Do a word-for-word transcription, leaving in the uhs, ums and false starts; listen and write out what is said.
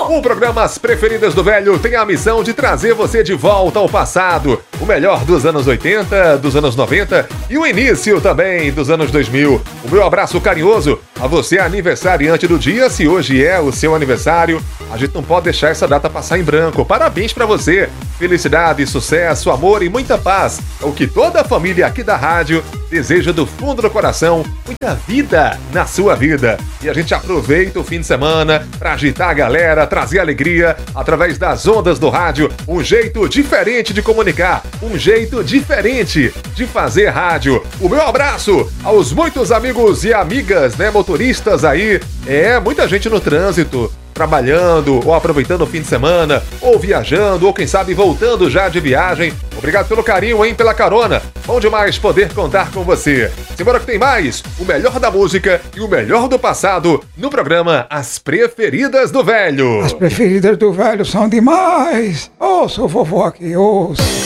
O programa As Preferidas do Velho tem a missão de trazer você de volta ao passado, o melhor dos anos oitenta, dos anos noventa e o início também dos anos dois mil. O meu abraço carinhoso a você aniversariante do dia, se hoje é o seu aniversário. A gente não pode deixar essa data passar em branco. Parabéns pra você. Felicidade, sucesso, amor e muita paz. É o que toda a família aqui da rádio deseja do fundo do coração. Muita vida na sua vida. E a gente aproveita o fim de semana pra agitar a galera, trazer alegria através das ondas do rádio. Um jeito diferente de comunicar. Um jeito diferente de fazer rádio. O meu abraço aos muitos amigos e amigas, né, motoristas aí. É, muita gente no trânsito, trabalhando, ou aproveitando o fim de semana, ou viajando, ou quem sabe voltando já de viagem. Obrigado pelo carinho, hein, pela carona. Bom demais poder contar com você. Simbora que tem mais, o melhor da música e o melhor do passado no programa As Preferidas do Velho. As Preferidas do Velho são demais. Ouça o vovô aqui, ouça.